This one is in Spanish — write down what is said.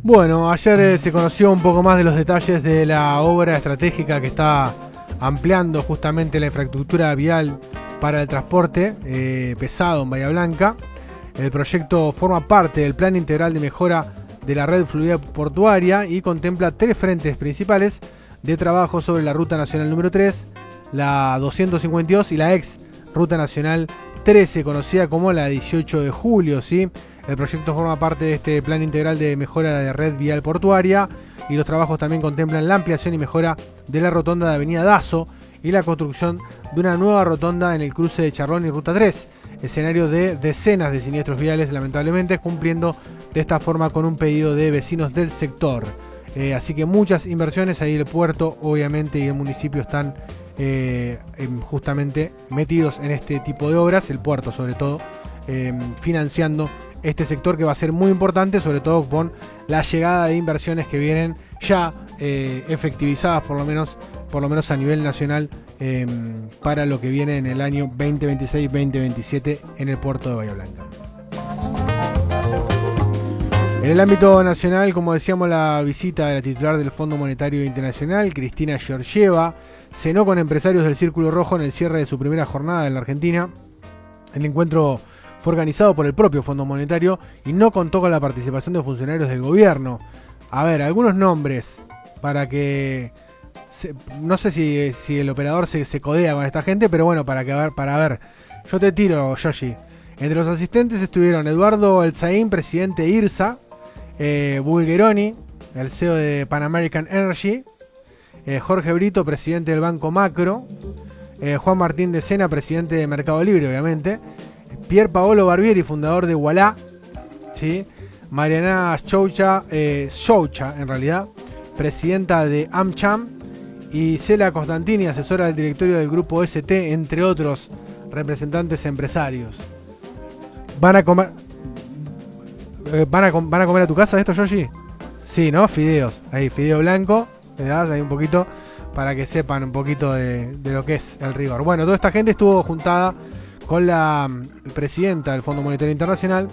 Bueno, ayer se conoció un poco más de los detalles de la obra estratégica que está ampliando justamente la infraestructura vial para el transporte pesado en Bahía Blanca. El proyecto forma parte del Plan Integral de Mejora de la Red Fluvial Portuaria y contempla tres frentes principales de trabajo sobre la Ruta Nacional número 3, la 252 y la ex Ruta Nacional 13, conocida como la 18 de julio, ¿sí? El proyecto forma parte de este Plan Integral de Mejora de Red Vial Portuaria y los trabajos también contemplan la ampliación y mejora de la rotonda de Avenida Dazo y la construcción de una nueva rotonda en el cruce de Charrón y Ruta 3, escenario de decenas de siniestros viales, lamentablemente, cumpliendo de esta forma con un pedido de vecinos del sector. Así que muchas inversiones, ahí el puerto obviamente y el municipio están justamente metidos en este tipo de obras, el puerto sobre todo, financiando este sector que va a ser muy importante, sobre todo con la llegada de inversiones que vienen ya efectivizadas por lo menos a nivel nacional para lo que viene en el año 2026-2027 en el puerto de Bahía Blanca. En el ámbito nacional, como decíamos, la visita de la titular del Fondo Monetario Internacional, Cristina Georgieva, cenó con empresarios del Círculo Rojo en el cierre de su primera jornada en la Argentina. El encuentro fue organizado por el propio Fondo Monetario y no contó con la participación de funcionarios del gobierno. A ver, algunos nombres para que... no sé si el operador se codea con esta gente, pero bueno, para ver. Yo te tiro, Yoshi. Entre los asistentes estuvieron Eduardo Elzaín, presidente de IRSA, Bulgeroni, el CEO de Pan American Energy, Jorge Brito, presidente del Banco Macro, Juan Martín de Sena, presidente de Mercado Libre, obviamente, Pier Paolo Barbieri, fundador de Ualá, ¿sí? Mariana Schoucha, en realidad, presidenta de AmCham, y Cela Costantini, asesora del directorio del Grupo ST, entre otros representantes empresarios. ¿Van a comer a tu casa esto, Yoshi? Sí, ¿no? Fideos. Ahí, fideo blanco. Le das ahí un poquito para que sepan un poquito de lo que es el rigor. Bueno, toda esta gente estuvo juntada con la presidenta del Fondo Monetario Internacional,